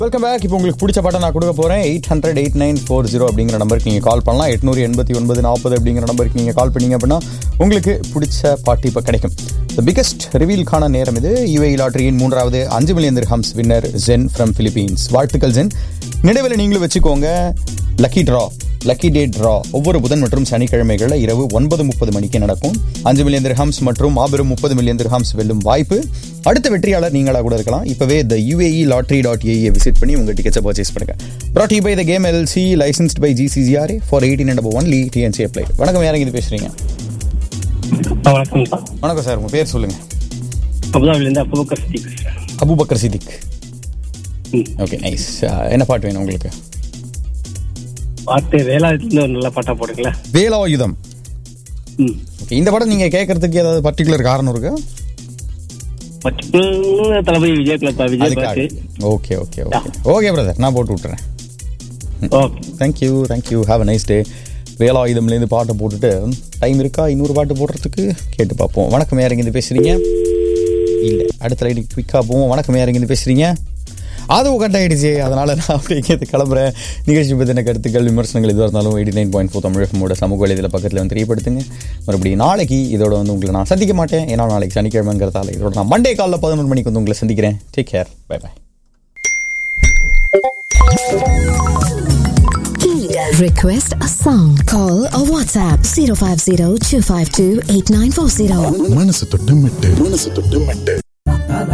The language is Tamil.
Welcome back. இப்போ உங்களுக்கு பிடிச்ச பாட்டை நான் கொடுக்க போகிறேன். 800-8940 அப்படிங்கிற நம்பருக்கு நீங்கள் கால் பண்ணலாம். 800-8940 அப்படிங்கிற நம்பருக்கு நீங்கள் கால் பண்ணீங்க அப்படின்னா உங்களுக்கு பிடிச்ச பாட்டு இப்போ கிடைக்கும். த பிகஸ்ட் ரிவீலுக்கான நேரம் இது. UAE லாட்டரியின் 3வது 5 million dirhams winner gen from Philippines. வாழ்த்துக்கள் ஜென். நினைவில் நீங்களும் வச்சுக்கோங்க. லக்கி டே ட்ரா ஒவ்வொரு புதன் மற்றும் சனிக்கிழமைகளில் இரவு 9:30 மணிக்கு நடக்கும். 5 மில்லியன் திர்ஹம்ஸ் மற்றும் மாபெரும் 30 மில்லியன் திர்ஹம்ஸ் வெல்லும் வாய்ப்பு. அடுத்த வெற்றியாளர் நீங்களாக கூட இருக்கலாம். இப்பவே the UAELottery.ae விசிட் பண்ணி உங்க டிக்கெட்ஸை பர்ச்சேஸ் பண்ணுங்க. brought to you by the Game LLC, licensed by GCCRA for 18 and above only. TNC apply. வணக்கம், யாருங்க இது பேசுறீங்க? வணக்கம் சார், உங்க பேர் சொல்லுங்க. அபுபக்கர் சித்திக். Okay, nice. என்ன பாட்டு வேணும் உங்களுக்கு? பாட்டு வேலாயுதத்துல ஒரு நல்ல பாட்டா போடுங்களா? வேலாயுதம். ஓகே, இந்த பாடம் நீங்க கேட்கறதுக்கு ஏதாவது பர்டிகுலர் காரணம் இருக்கா? தளபதி விஜய் பாட்டு. Okay okay okay okay brother, நான் போட்டு விட்டுறேன். Thank you have a nice day. வேலாயுதம்லேருந்து பாட்டை போட்டுட்டு டைம் இருக்கா இன்னொரு பாட்டு போடுறதுக்கு? கேட்டு பார்ப்போம். வணக்கம், யாருங்க பேசுறீங்க? இல்லை, அடுத்த லைனுக்கு குயிக்காக போவோம். வணக்கம், யாருங்க பேசுறீங்க? அதுவும் கட் ஆகிடுச்சு. அதனால் நான் அப்படியே கிளம்புறேன். நிகழ்ச்சி பற்றின கருத்துக்கள், விமர்சனங்கள் எதுவாக இருந்தாலும் 89.4 தமிழ் FM சமூக வலைதள பக்கத்தில் வந்து தெரியப்படுத்துங்க. மறுபடியும் நாளைக்கு இதோட வந்து உங்களை நான் சந்திக்க மாட்டேன். ஏன்னா நாளைக்கு சனிக்கிழமைங்கிறதால இதோட நான் மண்டே காலைல 11 மணிக்கு வந்து உங்களை சந்திக்கிறேன். Take care, by by. Request a song. Call or WhatsApp 050-252-8940. மனசு தொட்டு மெட்டு